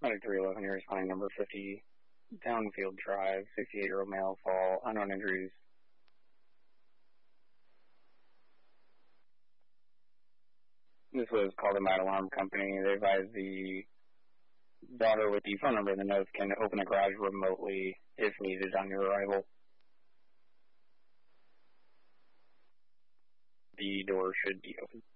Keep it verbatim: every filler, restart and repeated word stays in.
three eleven, you're responding number fifty, Downfield Drive, sixty-eight-year-old male, fall, unknown injuries. This was called a Mad Alarm Company. They advised the daughter with the phone number in the notes can open the garage remotely if needed on your arrival. The door should be open.